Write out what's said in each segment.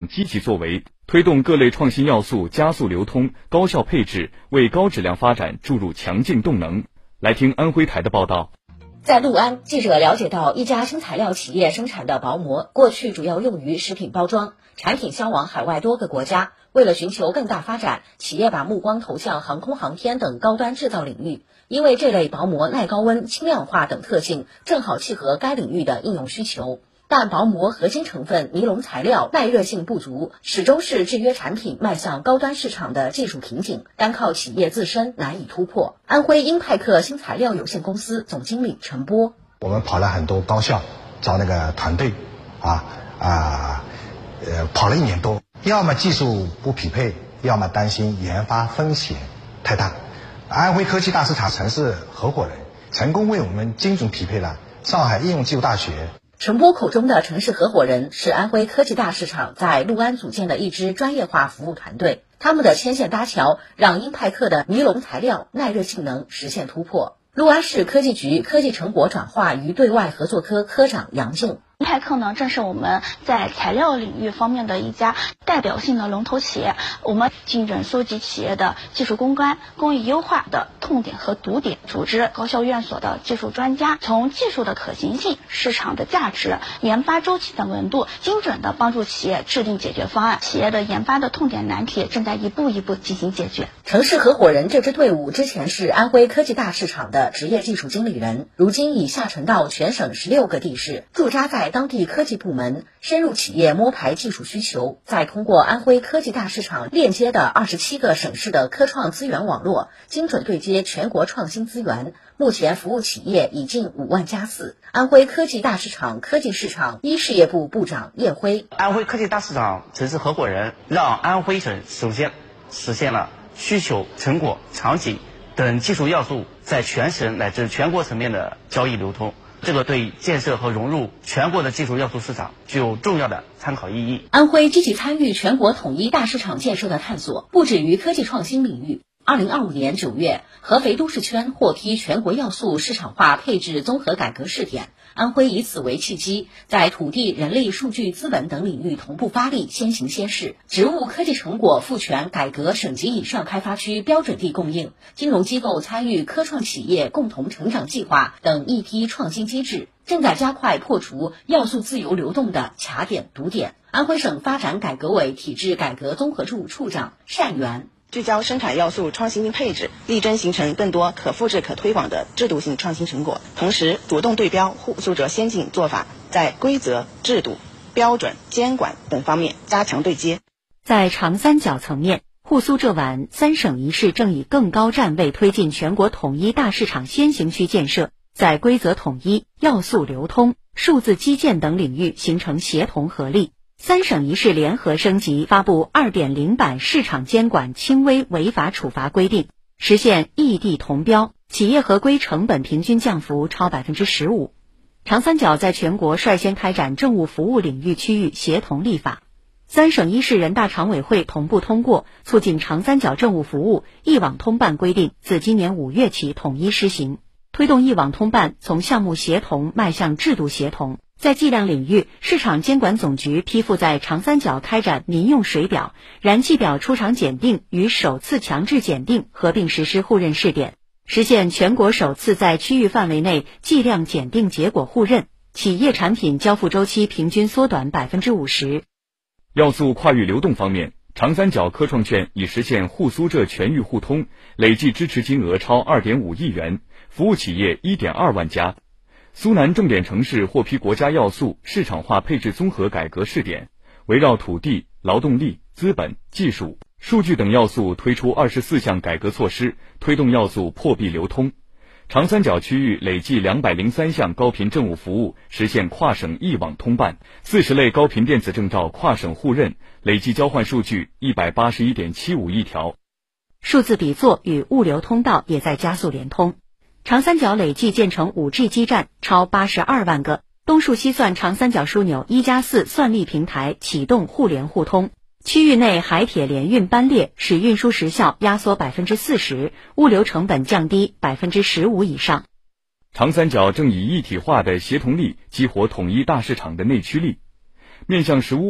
积极作为，推动各类创新要素加速流通、高效配置，为高质量发展注入强劲动能。来听安徽台的报道。 在六安，记者了解到，一家新材料企业生产的薄膜，过去主要用于食品包装，产品销往海外多个国家。为了寻求更大发展，企业把目光投向航空航天等高端制造领域，因为这类薄膜耐高温、轻量化等特性，正好契合该领域的应用需求。但薄膜核心成分尼龙材料耐热性不足，始终是制约产品迈向高端市场的技术瓶颈，单靠企业自身难以突破。安徽英派克新材料有限公司总经理陈波： 我们跑了很多高校，找那个团队，跑了1年多，要么技术不匹配，要么担心研发风险太大。安徽科技大市场城市合伙人成功为我们精准匹配了上海应用技术大学。 陈波口中的城市合伙人是安徽科技大市场在六安组建的一支专业化服务团队，他们的牵线搭桥，让英派克的尼龙材料耐热性能实现突破。六安市科技局科技成果转化与对外合作科科长杨静： 英派克呢，正是我们在材料领域方面的一家代表性的龙头企业。我们精准搜集企业的技术攻关、工艺优化的痛点和毒点，组织高校院所的技术专家，从技术的可行性、市场的价值、研发周期等维度，精准的帮助企业制定解决方案。企业的研发的痛点难题正在一步一步进行解决。 城市合伙人这支队伍之前是安徽科技大市场的职业技术经理人，如今已下沉到全省16个地市，驻扎在当地科技部门，深入企业摸排技术需求，再通过安徽科技大市场链接的27个省市的科创资源网络，精准对接全国创新资源。目前服务企业已近5万家次。安徽科技大市场科技市场一事业部部长叶辉： 安徽科技大市场城市合伙人让安徽省首先实现了需求、成果、场景等技术要素在全省乃至全国层面的交易流通，这个对建设和融入全国的技术要素市场具有重要的参考意义。 安徽积极参与全国统一大市场建设的探索，不止于科技创新领域。2025年9月，合肥都市圈获批全国要素市场化配置综合改革试点，安徽以此为契机，在土地、人力、数据、资本等领域同步发力，先行先试。职务科技成果赋权改革省级以上开发区标准地供应，金融机构参与科创企业共同成长计划等一批创新机制，正在加快破除要素自由流动的卡点堵点。安徽省发展改革委体制改革综合处处长单元： 聚焦生产要素创新配置，力争形成更多可复制可推广的制度性创新成果，同时主动对标沪苏浙先进做法，在规则、制度、标准、监管等方面加强对接。 在长三角层面，沪苏浙皖3省1市正以更高站位推进全国统一大市场先行区建设，在规则统一、要素流通、数字基建等领域形成协同合力。3省1市联合升级发布 2.0 版市场监管轻微违法处罚规定，实现异地同标，企业合规成本平均降幅超 15%。 长三角在全国率先开展政务服务领域区域协同立法。3省1市人大常委会同步通过促进长三角政务服务一网通办规定，自今年5月起统一施行，推动一网通办从项目协同迈向制度协同。在计量领域，市场监管总局批复在长三角开展民用水表、燃气表出厂检定与首次强制检定合并实施互认试点，实现全国首次在区域范围内计量检定结果互认，企业产品交付周期平均缩短 50%。 要素跨域流动方面，长三角科创券已实现沪苏浙全域互通，累计支持金额超 2.5 亿元，服务企业 1.2 万家。苏南重点城市获批国家要素市场化配置综合改革试点，围绕土地、劳动力、资本、技术、数据等要素推出24项改革措施，推动要素破壁流通。长三角区域累计203项高频政务服务实现跨省一网通办，40类高频电子证照跨省互认，累计交换数据 181.75 亿条。 数字比作与物流通道也在加速联通。长三角累计建成 5G 基站超82万个，东数西算长三角枢纽1+4算力平台启动互联互通，区域内海铁联运班列使运输时效压缩 40%， 物流成本降低 15% 以上。 长三角正以一体化的协同力激活统一大市场的内驱力。面向“十五五”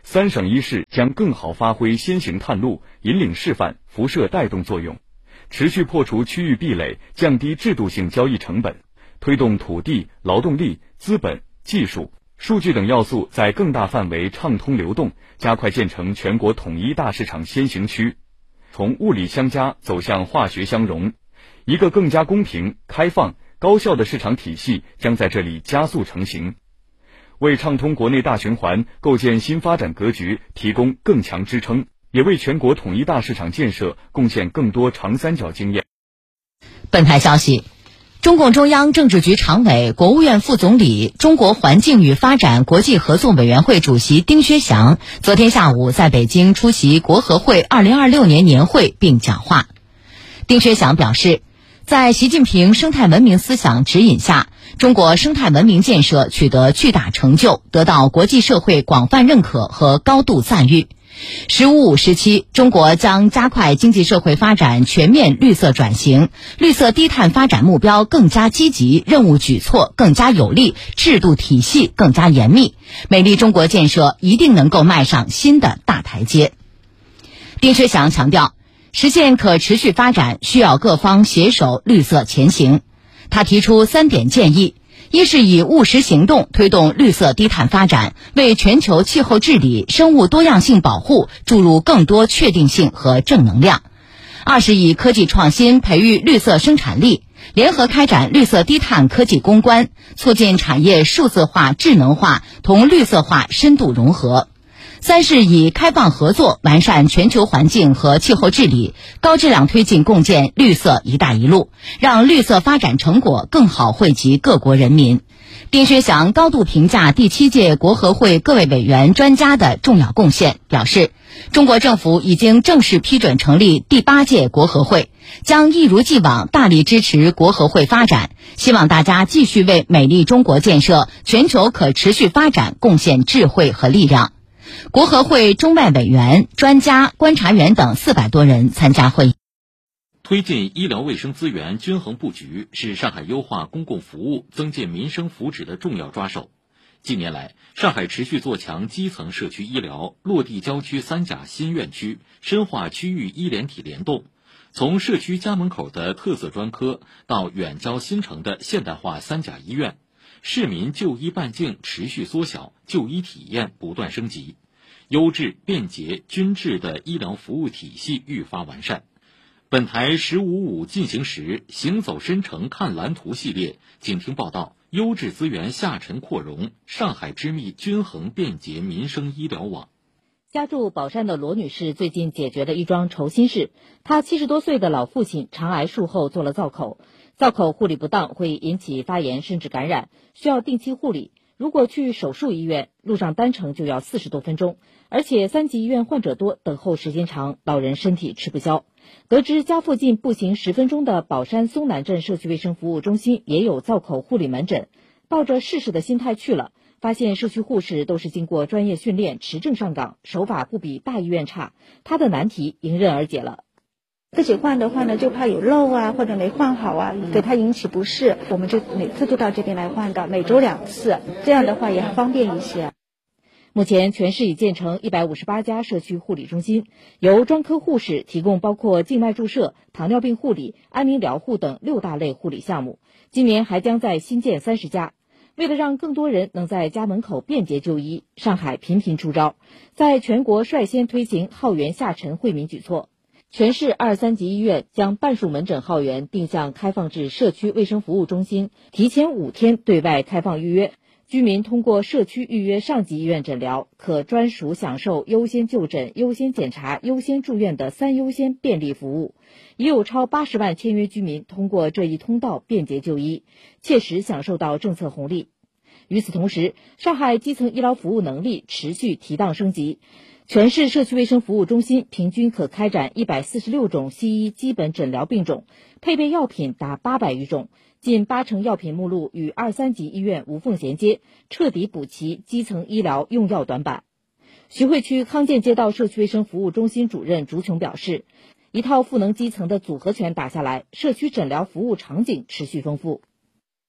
3省1市将更好发挥先行探路、引领示范、辐射带动作用，持续破除区域壁垒，降低制度性交易成本，推动土地、劳动力、资本、技术、数据等要素在更大范围畅通流动，加快建成全国统一大市场先行区，从物理相加走向化学相融，一个更加公平、开放、高效的市场体系将在这里加速成型，为畅通国内大循环、构建新发展格局提供更强支撑，也为全国统一大市场建设贡献更多长三角经验。 本台消息，中共中央政治局常委、国务院副总理、中国环境与发展国际合作委员会主席丁薛祥昨天下午在北京出席国合会2026年年会并讲话。丁薛祥表示，在习近平生态文明思想指引下，中国生态文明建设取得巨大成就，得到国际社会广泛认可和高度赞誉。“15+5”时期，中国将加快经济社会发展全面绿色转型，绿色低碳发展目标更加积极，任务举措更加有力，制度体系更加严密，美丽中国建设一定能够迈上新的大台阶。丁薛祥强调，实现可持续发展需要各方携手绿色前行。他提出3点建议：一是以务实行动推动绿色低碳发展，为全球气候治理、生物多样性保护注入更多确定性和正能量；二是以科技创新培育绿色生产力，联合开展绿色低碳科技攻关，促进产业数字化、智能化同绿色化深度融合；三是以开放合作完善全球环境和气候治理，高质量推进共建绿色“一带一路”，让绿色发展成果更好惠及各国人民。丁薛祥高度评价第7届国合会各位委员专家的重要贡献，表示，中国政府已经正式批准成立第8届国合会，将一如既往大力支持国合会发展，希望大家继续为美丽中国建设、全球可持续发展贡献智慧和力量。国合会中外委员、专家、观察员等400多人参加会议。 推进医疗卫生资源均衡布局是上海优化公共服务、增进民生福祉的重要抓手。近年来，上海持续做强基层社区医疗，落地郊区3甲新院区，深化区域医联体联动。从社区家门口的特色专科到远郊新城的现代化3甲医院，市民就医半径持续缩小，就医体验不断升级，优质、便捷、均质的医疗服务体系愈发完善。本台15.5进行时行走深城看蓝图系列，请听报道：优质资源下沉扩容，上海织密均衡便捷民生医疗网。 家住宝山的罗女士最近解决了一桩愁心事。她70多岁的老父亲肠癌术后做了造口，造口护理不当会引起发炎甚至感染，需要定期护理。如果去手术医院，路上单程就要40多分钟，而且3级医院患者多，等候时间长，老人身体吃不消。得知家附近步行10分钟的宝山松南镇社区卫生服务中心也有造口护理门诊，抱着试试的心态去了，发现社区护士都是经过专业训练，持证上岗，手法不比大医院差，他的难题迎刃而解了。 自己换的话呢，就怕有漏啊，或者没换好啊，给他引起不适，我们就每次都到这边来换的，每周2次，这样的话也方便一些。 目前全市已建成158家社区护理中心，由专科护士提供包括静脉注射、糖尿病护理、安宁疗护等6大类护理项目，今年还将在新建30家。为了让更多人能在家门口便捷就医，上海频频出招，在全国率先推行号源下沉惠民举措。全市2、3级医院将半数门诊号源定向开放至社区卫生服务中心，提前5天对外开放预约。居民通过社区预约上级医院诊疗，可专属享受优先就诊、优先检查、优先住院的3优先便利服务。已有超80万签约居民通过这一通道便捷就医，切实享受到政策红利。与此同时，上海基层医疗服务能力持续提档升级，全市社区卫生服务中心平均可开展146种西医基本诊疗病种，配备药品达800余种，近80%药品目录与2、3级医院无缝衔接，彻底补齐基层医疗用药短板。徐汇区康健街道社区卫生服务中心主任朱琼表示，一套赋能基层的组合拳打下来，社区诊疗服务场景持续丰富。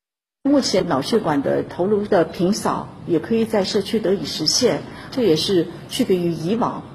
目前脑血管的头颅的平扫也可以在社区得以实现，这也是区别于以往